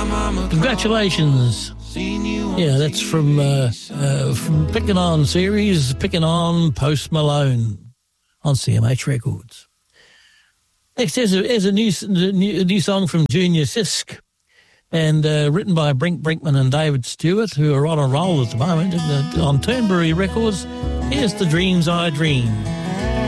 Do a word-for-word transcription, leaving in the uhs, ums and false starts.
Congratulations. Yeah, that's from uh, uh, from Pickin' On series, Pickin' On, Post Malone on C M H Records. Next is a, is a new, new a new song from Junior Sisk, and uh, written by Brink Brinkman and David Stewart, who are on a roll at the moment on Turnberry Records. Here's The Dreams I Dream.